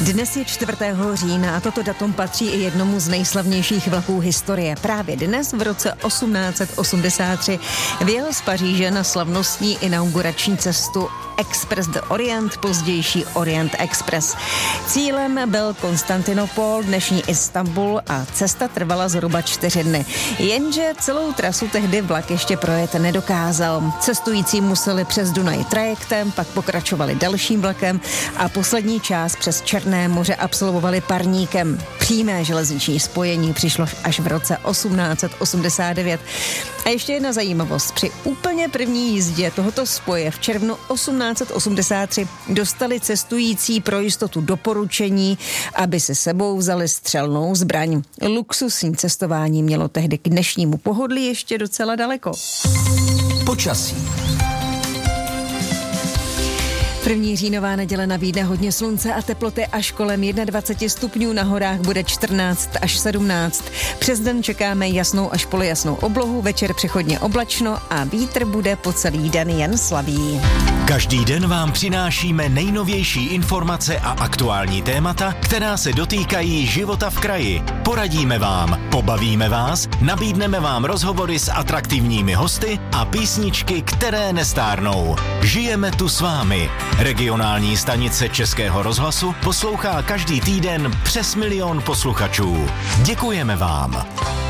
Dnes je 4. října a toto datum patří i jednomu z nejslavnějších vlaků historie. Právě dnes v roce 1883 vyjel z Paříže na slavnostní inaugurační cestu Express de Orient, pozdější Orient Express. Cílem byl Konstantinopol, dnešní Istanbul a cesta trvala zhruba 4 dny. Jenže celou trasu tehdy vlak ještě projet nedokázal. Cestující museli přes Dunaj trajektem, pak pokračovali dalším vlakem a poslední část přes Černé moře absolvovali parníkem. Přímé železniční spojení přišlo až v roce 1889. A ještě jedna zajímavost. Při úplně první jízdě tohoto spoje v červnu 1883 dostali cestující pro jistotu doporučení, aby si sebou vzali střelnou zbraň. Luxusní cestování mělo tehdy k dnešnímu pohodlí ještě docela daleko. Počasí. První říjnová neděle nabídne hodně slunce a teploty až kolem 21 stupňů, na horách bude 14 až 17. Přes den čekáme jasnou až polojasnou oblohu, večer přechodně oblačno a vítr bude po celý den jen slabý. Každý den vám přinášíme nejnovější informace a aktuální témata, která se dotýkají života v kraji. Poradíme vám, pobavíme vás, nabídneme vám rozhovory s atraktivními hosty a písničky, které nestárnou. Žijeme tu s vámi. Regionální stanice Českého rozhlasu poslouchá každý týden přes 1 000 000 posluchačů. Děkujeme vám.